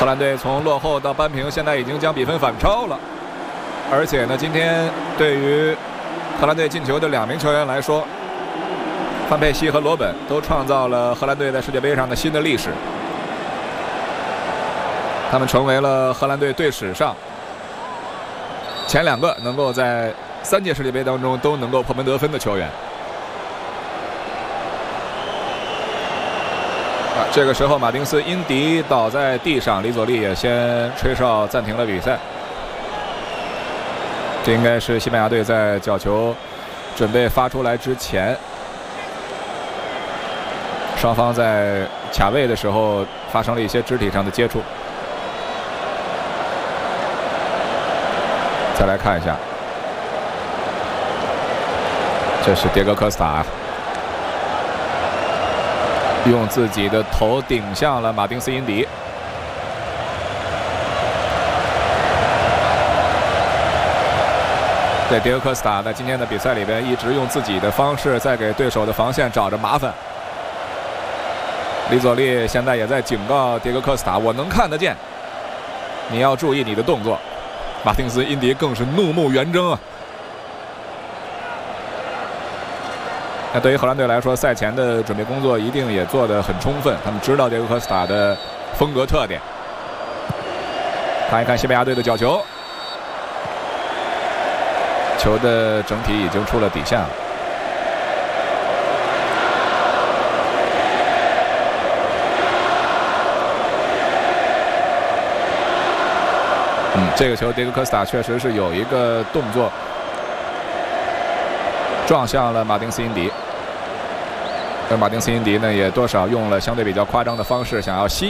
荷兰队从落后到扳平，现在已经将比分反超了。而且呢，今天对于荷兰队进球的2名球员来说，范佩西和罗本都创造了荷兰队在世界杯上的新的历史。他们成为了荷兰队队史上前2个能够在3届世界杯当中都能够破门得分的球员。这个时候，马丁斯·因迪倒在地上，里佐利也先吹哨暂停了比赛。这应该是西班牙队在角球准备发出来之前，双方在卡位的时候发生了一些肢体上的接触。再来看一下，这是迭戈·科斯塔。用自己的头顶向了马丁斯·因迪。对，迭戈·科斯塔在今天的比赛里边一直用自己的方式在给对手的防线找着麻烦。里佐利现在也在警告迭戈·科斯塔，我能看得见，你要注意你的动作。马丁斯·因迪更是怒目圆睁啊！那对于荷兰队来说，赛前的准备工作一定也做得很充分。他们知道迭戈·科斯塔的风格特点。看一看西班牙队的角球，球的整体已经出了底线了。这个球迭戈·科斯塔确实是有一个动作撞向了马丁斯·因迪，而马丁斯·因迪呢也多少用了相对比较夸张的方式，想要吸